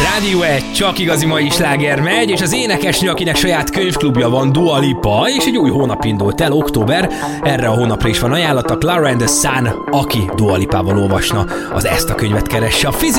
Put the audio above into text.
Rádió 1, csak igazi mai sláger megy, és az énekesnő, akinek saját könyvklubja van, Dua Lipa, és egy új hónap indult el, október, erre a hónapra is van ajánlata, Clara and the Sun, aki Dua Lipával olvasna, az ezt a könyvet keresse. A